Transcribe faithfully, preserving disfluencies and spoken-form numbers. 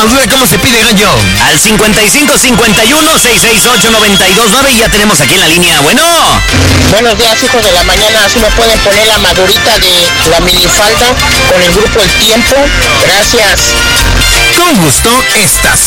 Madura, ¿cómo se pide, gallo? Al cincuenta y cinco cincuenta y uno seiscientos sesenta y ocho noventa y dos nueve y ya tenemos aquí en la línea. Bueno. Buenos días, hijos de la mañana. Así me pueden poner la madurita de la minifalda con el grupo El Tiempo. Gracias. Con gusto, estás